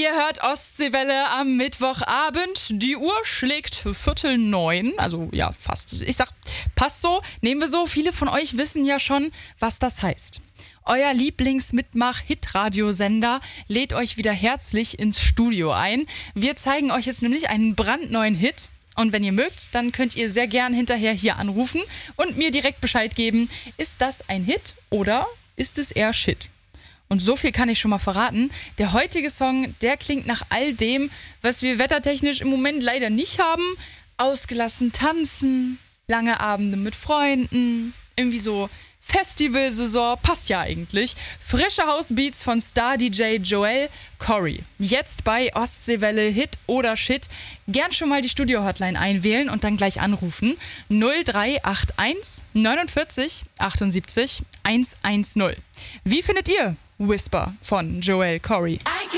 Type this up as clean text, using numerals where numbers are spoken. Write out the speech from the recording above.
Ihr hört Ostseewelle am Mittwochabend. Die Uhr schlägt 8:45, also ja, fast. Ich sag, passt so, nehmen wir so. Viele von euch wissen ja schon, was das heißt. Euer Lieblings-Mitmach-Hit-Radiosender lädt euch wieder herzlich ins Studio ein. Wir zeigen euch jetzt nämlich einen brandneuen Hit. Und wenn ihr mögt, dann könnt ihr sehr gern hinterher hier anrufen und mir direkt Bescheid geben, ist das ein Hit oder ist es eher Shit? Und so viel kann ich schon mal verraten. Der heutige Song, der klingt nach all dem, was wir wettertechnisch im Moment leider nicht haben. Ausgelassen tanzen, lange Abende mit Freunden, irgendwie so Festivalsaison, passt ja eigentlich. Frische Hausbeats von Star-DJ Joel Corry. Jetzt bei Ostseewelle Hit oder Shit. Gern schon mal die Studio-Hotline einwählen und dann gleich anrufen. 0381 49 78 110. Wie findet ihr Whisper von Joel Corry?